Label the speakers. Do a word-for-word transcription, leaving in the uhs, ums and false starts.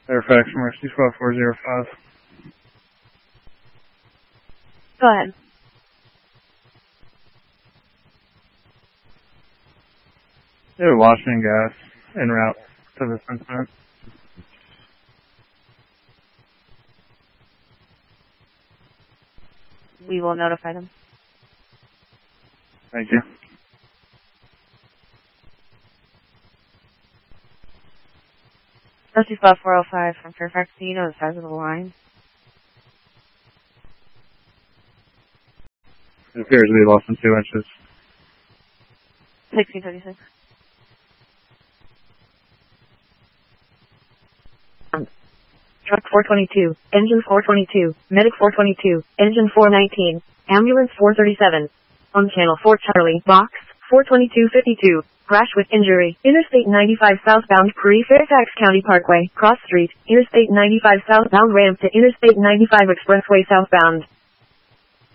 Speaker 1: Fairfax, Mercy five four zero five.
Speaker 2: Go ahead.
Speaker 1: They're Washington Gas en route to this incident.
Speaker 2: We will notify them.
Speaker 1: Thank you.
Speaker 2: Mercy five four zero five from Fairfax. Do you know the size of the line?
Speaker 1: It appears to be less than two inches.
Speaker 2: sixteen thirty-six. Truck four twenty-two, engine four twenty-two, medic four twenty-two, engine four nineteen, ambulance four thirty-seven. On channel four Charlie, box, four twenty-two fifty-two, crash with injury, Interstate ninety-five southbound pre-Fairfax County Parkway, cross street, Interstate ninety-five southbound ramp to Interstate ninety-five expressway southbound.